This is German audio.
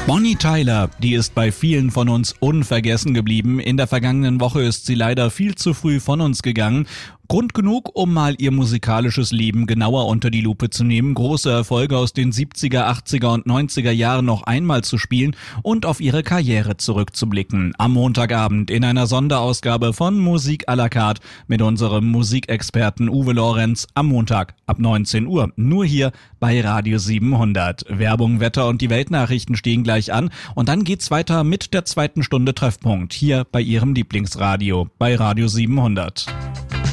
Bonnie Tyler, die ist bei vielen von uns unvergessen geblieben. In der vergangenen Woche ist sie leider viel zu früh von uns gegangen. Grund genug, um mal ihr musikalisches Leben genauer unter die Lupe zu nehmen, große Erfolge aus den 70er, 80er und 90er Jahren noch einmal zu spielen und auf ihre Karriere zurückzublicken. Am Montagabend in einer Sonderausgabe von Musik à la carte mit unserem Musikexperten Uwe Lorenz am Montag ab 19 Uhr. Nur hier bei Radio 700. Werbung, Wetter und die Weltnachrichten stehen gleich an und dann geht's weiter mit der zweiten Stunde Treffpunkt hier bei Ihrem Lieblingsradio bei Radio 700.